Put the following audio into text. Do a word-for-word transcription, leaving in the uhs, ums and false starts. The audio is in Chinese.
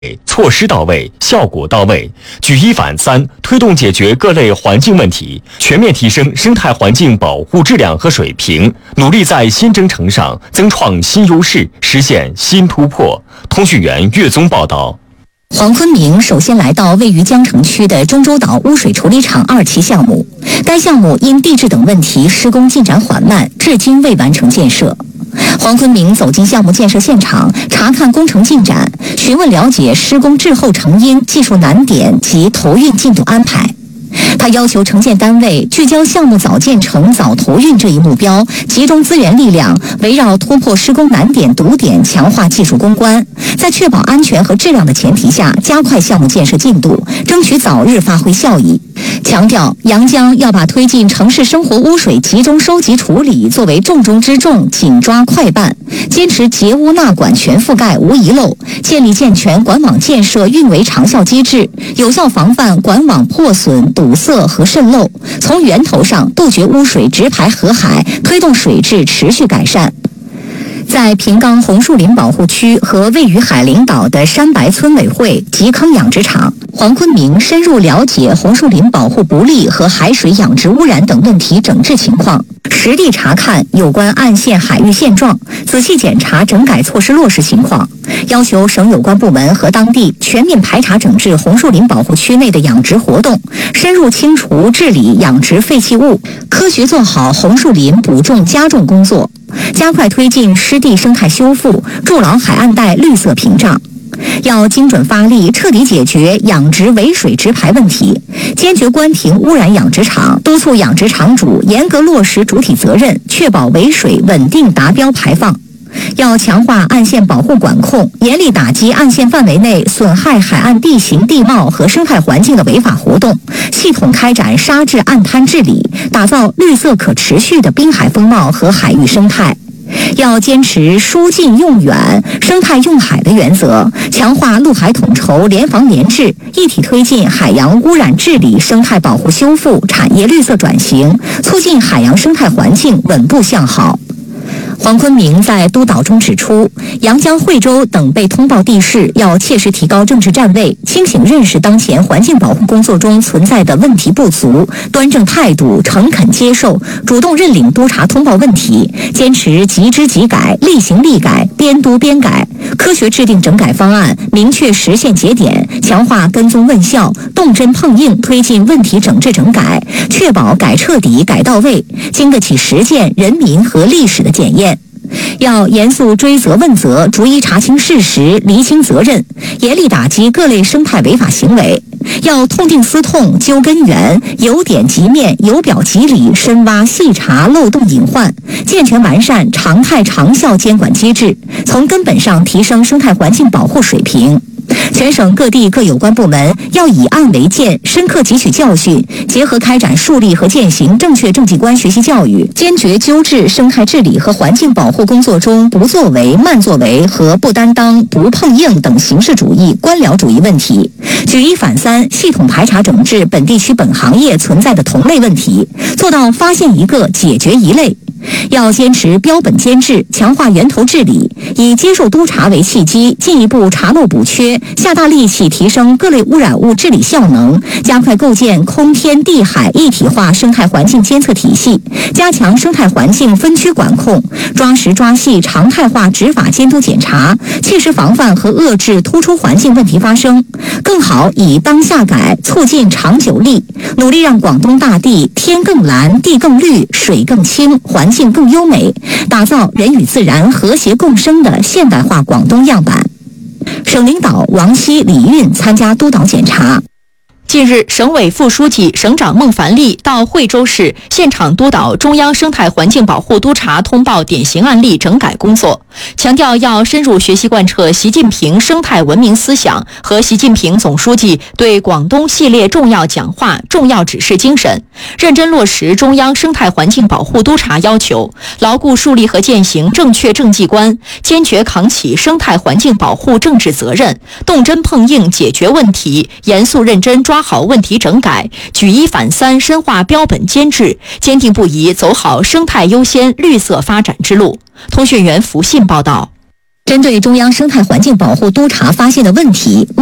措施到位，效果到位，举一反三，推动解决各类环境问题，全面提升生态环境保护质量和水平，努力在新征程上增创新优势，实现新突破。通讯员岳宗报道。 黄坤明首先来到位于江城区的中洲岛污水处理厂二期项目，该项目因地质等问题施工进展缓慢，至今未完成建设。黄坤明走进项目建设现场，查看工程进展，询问了解施工滞后成因、技术难点及投运进度安排。他要求承建单位聚焦项目早建成、早投运这一目标，集中资源力量，围绕突破施工难点、堵点，强化技术攻关，在确保安全和质量的前提下，加快项目建设进度，争取早日发挥效益。强调阳江要把推进城市生活污水集中收集处理作为重中之重，紧抓快办，坚持截污纳管全覆盖无遗漏，建立健全管网建设运维长效机制，有效防范管网破损、堵塞和渗漏，从源头上杜绝污水直排河海，推动水质持续改善。在平冈红树林保护区和位于海陵岛的山白村委会及坑养殖场，黄坤明深入了解红树林保护不力和海水养殖污染等问题整治情况，实地查看有关岸线海域现状，仔细检查整改措施落实情况，要求省有关部门和当地全面排查整治红树林保护区内的养殖活动，深入清除治理养殖废弃物，科学做好红树林补种加种工作，加快推进湿地生态修复，筑牢海岸带绿色屏障。要精准发力，彻底解决养殖围水直排问题，坚决关停污染养殖场，督促养殖场主严格落实主体责任，确保围水稳定达标排放。要强化岸线保护管控，严厉打击岸线范围内损害海岸地形地貌和生态环境的违法活动，系统开展沙质岸滩治理，打造绿色可持续的滨海风貌和海域生态。要坚持疏近用远、生态用海的原则，强化陆海统筹、联防联治，一体推进海洋污染治理、生态保护修复、产业绿色转型，促进海洋生态环境稳步向好。黄坤明在督导中指出，阳江、惠州等被通报地市要切实提高政治站位，清醒认识当前环境保护工作中存在的问题不足，端正态度，诚恳接受，主动认领督查通报问题，坚持即知即改、立行立改、边督边改，科学制定整改方案，明确实现节点，强化跟踪问效，动真碰硬推进问题整治整改，确保改彻底、改到位，经得起实践、人民和历史的检验。要严肃追责问责，逐一查清事实，厘清责任，严厉打击各类生态违法行为。要痛定思痛，究根源，由点及面，由表及里，深挖细查漏洞隐患，健全完善常态长效监管机制，从根本上提升生态环境保护水平。全省各地各有关部门要以案为鉴，深刻汲取教训，结合开展树立和践行正确政绩观学习教育，坚决纠治生态治理和环境保护工作中不作为、慢作为和不担当、不碰硬等形式主义、官僚主义问题，举一反三，系统排查整治本地区本行业存在的同类问题，做到发现一个解决一类。要坚持标本监治，强化源头治理，以接受督查为契机，进一步查漏补缺，下大力气提升各类污染物治理效能，加快构建空天地海一体化生态环境监测体系，加强生态环境分区管控，抓实抓细常态化执法监督检查，切实防范和遏制突出环境问题发生，更好以当下改促进长久力，努力让广东大地天更蓝、地更绿、水更清、环境更优美，打造人与自然和谐共生的现代化广东样板。省领导王希、李运参加督导检查。 近日，省委副书记、省长孟凡利到惠州市现场督导中央生态环境保护督查通报典型案例整改工作，强调要深入学习贯彻习近平生态文明思想和习近平总书记对广东系列重要讲话、重要指示精神，认真落实中央生态环境保护督查要求，牢固树立和践行正确政绩观，坚决扛起生态环境保护政治责任，动真碰硬解决问题，严肃认真抓好问题整改，举一反三，深化标本监治，坚定不移走好生态优先、绿色发展之路。通讯员福信报道。 针对中央生态环境保护督察发现的问题，